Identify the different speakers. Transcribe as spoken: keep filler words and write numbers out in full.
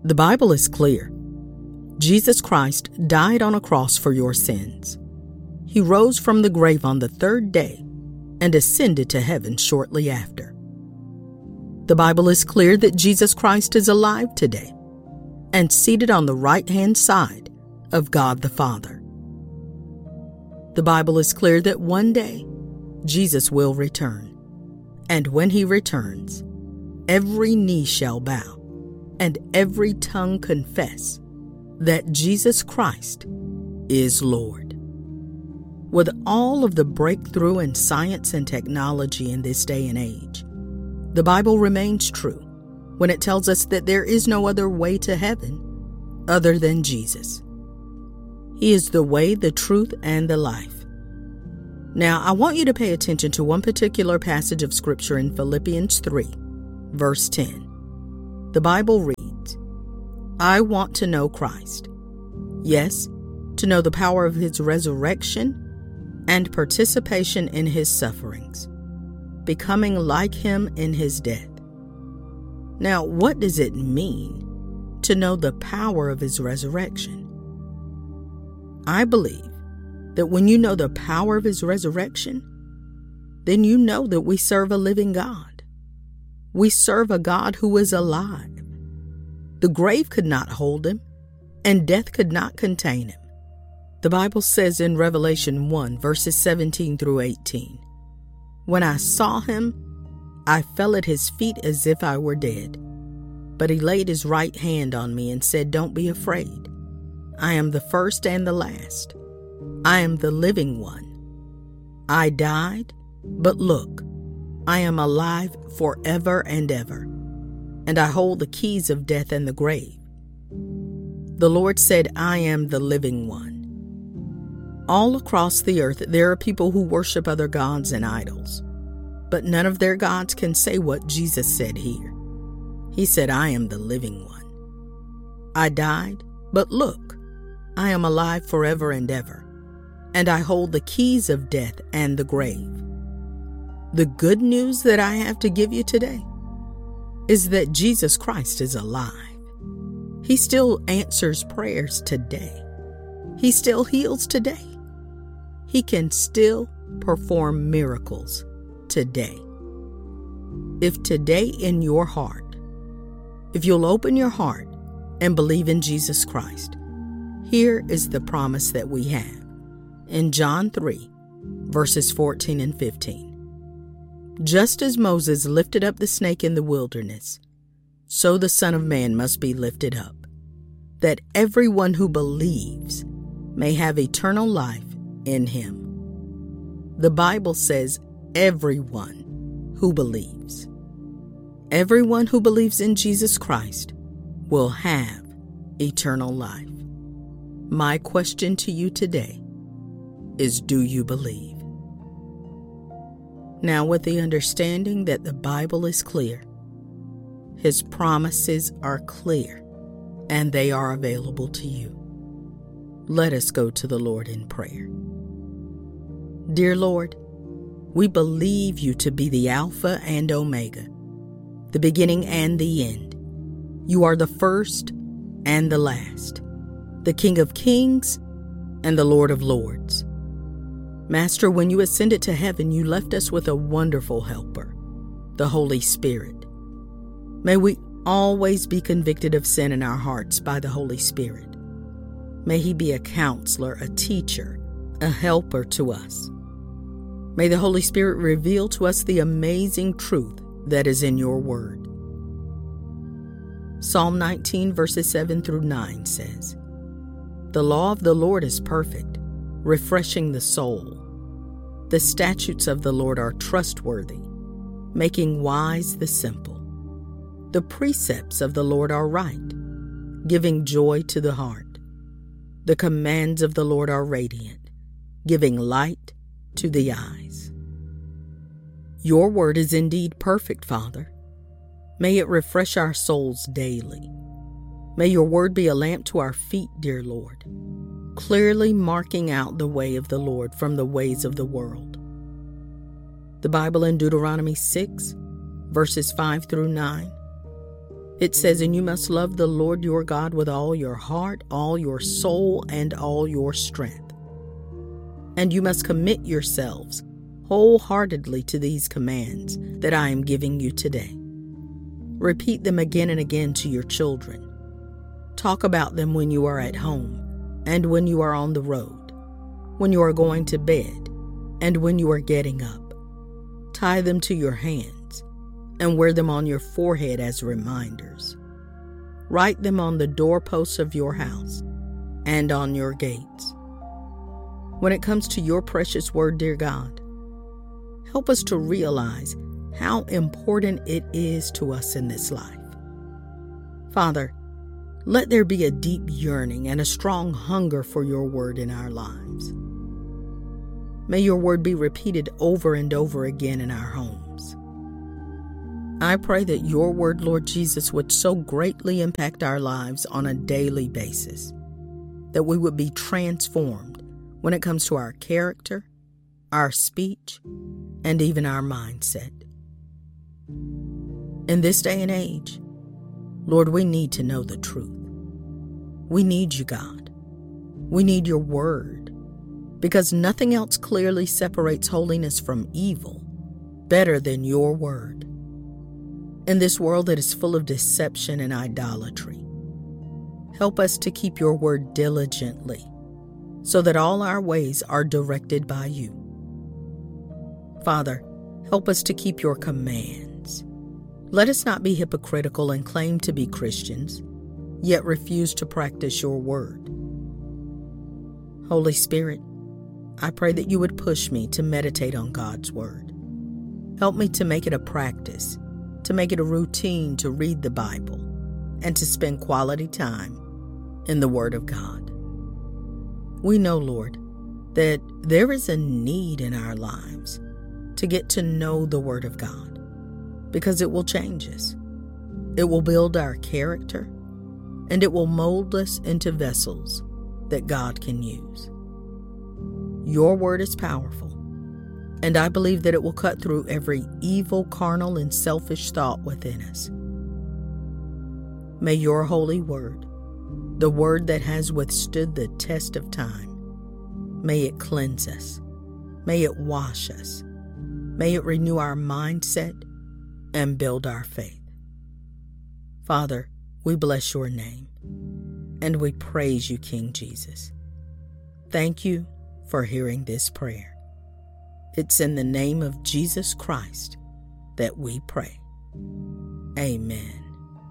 Speaker 1: The Bible is clear. Jesus Christ died on a cross for your sins. He rose from the grave on the third day and ascended to heaven shortly after. The Bible is clear that Jesus Christ is alive today and seated on the right-hand side of God the Father. The Bible is clear that one day Jesus will return, and when he returns, every knee shall bow and every tongue confess that Jesus Christ is Lord. With all of the breakthrough in science and technology in this day and age, the Bible remains true when it tells us that there is no other way to heaven other than Jesus. He is the way, the truth, and the life. Now, I want you to pay attention to one particular passage of Scripture in Philippians three, verse ten. The Bible reads, "I want to know Christ. Yes, to know the power of his resurrection and participation in his sufferings, becoming like him in his death." Now, what does it mean to know the power of his resurrection? I believe that when you know the power of his resurrection, then you know that we serve a living God. We serve a God who is alive. The grave could not hold him, and death could not contain him. The Bible says in Revelation one, verses seventeen through eighteen, "When I saw him, I fell at his feet as if I were dead. But he laid his right hand on me and said, 'Don't be afraid. I am the first and the last. I am the living one. I died, but look, I am alive forever and ever, and I hold the keys of death and the grave.' The Lord said, 'I am the living one.'" All across the earth, there are people who worship other gods and idols, but none of their gods can say what Jesus said here. He said, "I am the living one. I died, but look, I am alive forever and ever, and I hold the keys of death and the grave." The good news that I have to give you today is that Jesus Christ is alive. He still answers prayers today. He still heals today. He can still perform miracles today. If today in your heart, if you'll open your heart and believe in Jesus Christ, here is the promise that we have in John three, verses fourteen and fifteen. "Just as Moses lifted up the snake in the wilderness, so the Son of Man must be lifted up, that everyone who believes may have eternal life in him." The Bible says everyone who believes. Everyone who believes in Jesus Christ will have eternal life. My question to you today is, do you believe? Now, with the understanding that the Bible is clear, his promises are clear, and they are available to you, let us go to the Lord in prayer. Dear Lord, we believe you to be the Alpha and Omega, the beginning and the end. You are the first and the last, the King of Kings and the Lord of Lords. Master, when you ascended to heaven, you left us with a wonderful helper, the Holy Spirit. May we always be convicted of sin in our hearts by the Holy Spirit. May he be a counselor, a teacher, a helper to us. May the Holy Spirit reveal to us the amazing truth that is in your word. Psalm nineteen, verses seven through nine says, "The law of the Lord is perfect, refreshing the soul. The statutes of the Lord are trustworthy, making wise the simple. The precepts of the Lord are right, giving joy to the heart. The commands of the Lord are radiant, giving light to the eyes." Your word is indeed perfect, Father. May it refresh our souls daily. May your word be a lamp to our feet, dear Lord, clearly marking out the way of the Lord from the ways of the world. The Bible in Deuteronomy six, verses five through nine, It says, and you must love the Lord your God with all your heart, all your soul, and all your strength. And you must commit yourselves wholeheartedly to these commands that I am giving you today. Repeat them again and again to your children. Talk about them when you are at home and when you are on the road, when you are going to bed and when you are getting up. Tie them to your hands and wear them on your forehead as reminders. Write them on the doorposts of your house and on your gates. When it comes to your precious word, dear God, help us to realize how important it is to us in this life. Father, let there be a deep yearning and a strong hunger for your word in our lives. May your word be repeated over and over again in our homes. I pray that your word, Lord Jesus, would so greatly impact our lives on a daily basis, that we would be transformed when it comes to our character, our speech, and even our mindset. In this day and age, Lord, we need to know the truth. We need you, God. We need your word, because nothing else clearly separates holiness from evil better than your word. In this world that is full of deception and idolatry, help us to keep your word diligently, so that all our ways are directed by you. Father, help us to keep your commands. Let us not be hypocritical and claim to be Christians, yet refuse to practice your word. Holy Spirit, I pray that you would push me to meditate on God's word. Help me to make it a practice, to make it a routine to read the Bible, and to spend quality time in the Word of God. We know, Lord, that there is a need in our lives to get to know the Word of God, because it will change us. It will build our character, and it will mold us into vessels that God can use. Your Word is powerful, and I believe that it will cut through every evil, carnal, and selfish thought within us. May your holy word, the word that has withstood the test of time, may it cleanse us. May it wash us. May it renew our mindset and build our faith. Father, we bless your name, and we praise you, King Jesus. Thank you for hearing this prayer. It's in the name of Jesus Christ that we pray. Amen.